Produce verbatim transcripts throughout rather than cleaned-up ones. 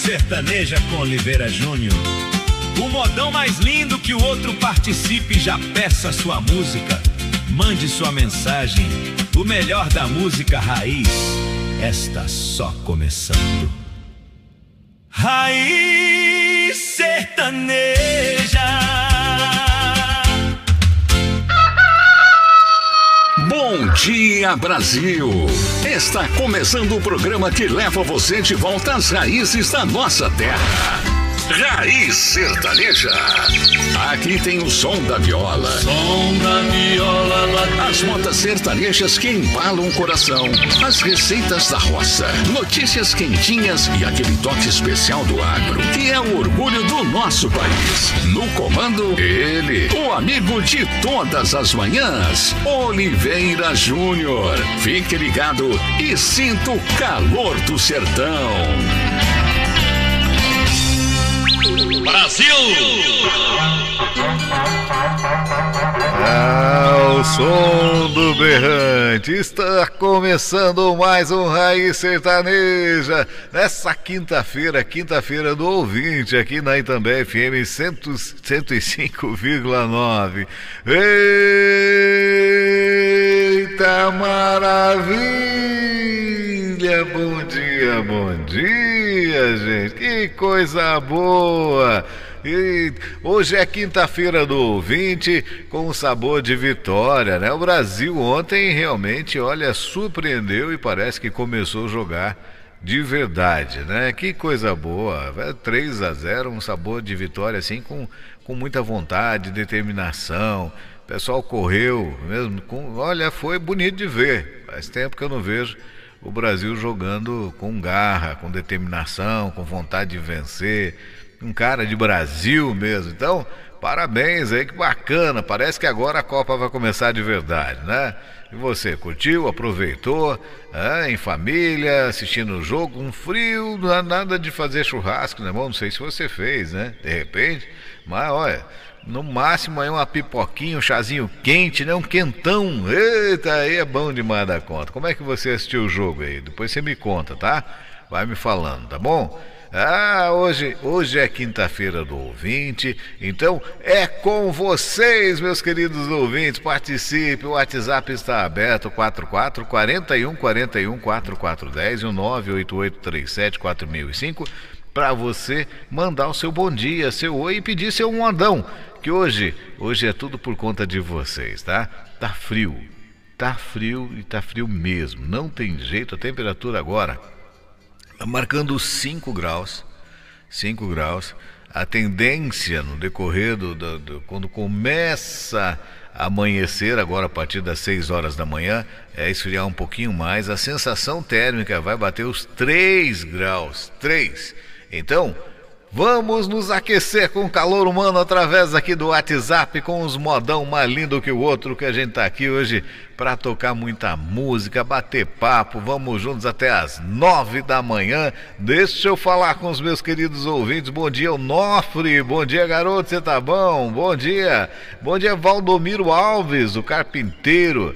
Sertaneja com Oliveira Júnior. O modão mais lindo que o outro participe, já peça sua música. Mande sua mensagem. O melhor da música raiz está só começando. Raiz Sertaneja. Bom dia, Brasil! Está começando o programa que leva você de volta às raízes da nossa terra. Raiz Sertaneja. Aqui tem o som da viola. Som da viola lá. As modas sertanejas que embalam o coração. As receitas da roça. Notícias quentinhas e aquele toque especial do agro, que é o orgulho do nosso país. No comando, ele, o amigo de todas as manhãs, Oliveira Júnior. Fique ligado e sinta o calor do sertão. Brasil! Ao som do berrante, está começando mais um Raiz Sertaneja, nessa quinta-feira, quinta-feira do ouvinte, aqui na Itambé F M cento e cinco vírgula nove. Eita maravilha! Bom dia, bom dia, gente, que coisa boa! E hoje é quinta-feira do ouvinte, com um sabor de vitória, né? O Brasil ontem realmente, olha, surpreendeu e parece que começou a jogar de verdade, né? Que coisa boa, três a zero, um sabor de vitória assim, com, com muita vontade, determinação. O pessoal correu mesmo, com, olha, foi bonito de ver. Faz tempo que eu não vejo o Brasil jogando com garra, com determinação, com vontade de vencer. Um cara de Brasil mesmo. Então, parabéns aí, que bacana. Parece que agora a Copa vai começar de verdade, né? E você, curtiu, aproveitou, é, em família, assistindo o jogo, um frio, nada de fazer churrasco, né? Bom, não sei se você fez, né? De repente, mas olha, no máximo aí uma pipoquinha, um chazinho quente, né? Um quentão. Eita, aí é bom demais da conta. Como é que você assistiu o jogo aí? Depois você me conta, tá? Vai me falando, tá bom? Ah, hoje, hoje é quinta-feira do ouvinte, então é com vocês, meus queridos ouvintes. Participe, o WhatsApp está aberto, quatro quatro, quarenta e um, quarenta e um, quarenta e quatro dez e o nove oito oito três sete quatro mil e cinco, para você mandar o seu bom dia, seu oi e pedir seu modão, que hoje, hoje é tudo por conta de vocês, tá? Tá frio, tá frio e tá frio mesmo, não tem jeito. A temperatura agora marcando cinco graus, cinco graus. A tendência no decorrer do, do, do quando começa a amanhecer, agora a partir das seis horas da manhã, é esfriar um pouquinho mais. A sensação térmica vai bater os três graus, três. Então, vamos nos aquecer com o calor humano através aqui do WhatsApp, com os modão mais lindo que o outro, que a gente tá aqui hoje para tocar muita música, bater papo. Vamos juntos até as nove da manhã. Deixa eu falar com os meus queridos ouvintes. Bom dia, Onofre. Bom dia, garoto, você tá bom? Bom dia. Bom dia, Valdomiro Alves, o carpinteiro.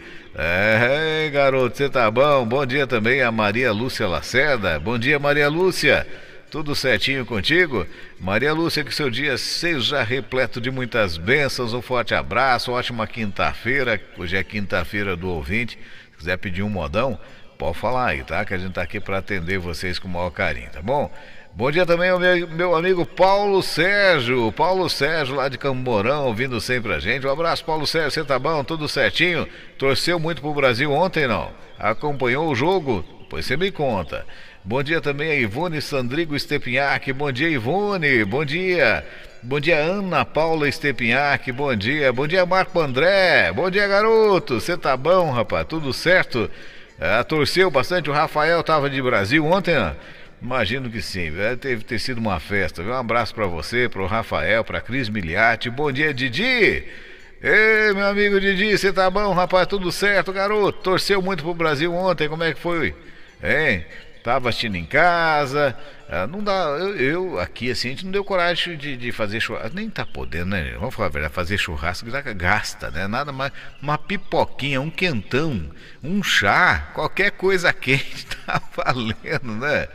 É, garoto, você tá bom? Bom dia também a Maria Lúcia Lacerda. Bom dia, Maria Lúcia. Tudo certinho contigo? Maria Lúcia, que seu dia seja repleto de muitas bênçãos. Um forte abraço, ótima quinta-feira. Hoje é quinta-feira do ouvinte. Se quiser pedir um modão, pode falar aí, tá? Que a gente tá aqui para atender vocês com o maior carinho, tá bom? Bom dia também ao meu, meu amigo Paulo Sérgio. Paulo Sérgio, lá de Camborão, ouvindo sempre a gente. Um abraço, Paulo Sérgio. Você tá bom? Tudo certinho? Torceu muito pro Brasil ontem, não? Acompanhou o jogo? Pois você me conta. Bom dia também a Ivone Sandrigo Stepinhac. Bom dia, Ivone. Bom dia. Bom dia, Ana Paula Stepinhac. Bom dia. Bom dia, Marco André. Bom dia, garoto. Você tá bom, rapaz? Tudo certo? Ah, torceu bastante. O Rafael tava de Brasil ontem, né? Imagino que sim. Deve ter sido uma festa. Um abraço pra você, pro Rafael, pra Cris Miliati. Bom dia, Didi. Ei, meu amigo Didi, você tá bom, rapaz? Tudo certo, garoto? Torceu muito pro Brasil ontem. Como é que foi? Hein? Tava assistindo em casa, ah, não dá, eu, eu aqui assim, a gente não deu coragem de, de fazer churrasco, nem tá podendo, né? Vamos falar a verdade, fazer churrasco gasta, né? Nada mais, uma pipoquinha, um quentão, um chá, qualquer coisa quente tá valendo, né?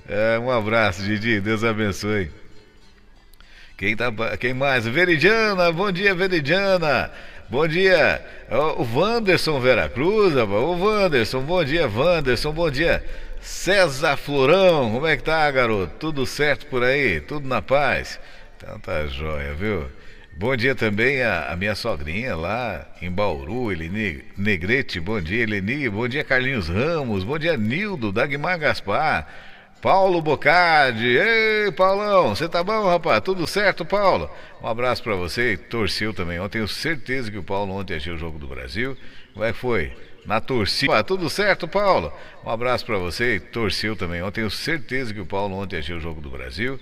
É, um abraço, Didi, Deus abençoe. Quem, tá, quem mais? Veridiana, bom dia, Veridiana. Bom dia, o Wanderson Veracruz, o Wanderson, bom dia, Wanderson, bom dia. César Florão, como é que tá, garoto? Tudo certo por aí? Tudo na paz? Então tá jóia, viu? Bom dia também a, a minha sogrinha lá em Bauru, Eleni Negrete, bom dia, Eleni, bom dia, Carlinhos Ramos, bom dia, Nildo, Dagmar Gaspar, Paulo Bocardi. Ei, Paulão, você tá bom, rapaz? Tudo certo, Paulo? Um abraço pra você, torceu também ontem, tenho certeza que o Paulo ontem achou o jogo do Brasil. Como é que foi? Na torcida. Tudo certo, Paulo? Um abraço pra você, torceu também ontem, tenho certeza que o Paulo ontem achou o jogo do Brasil.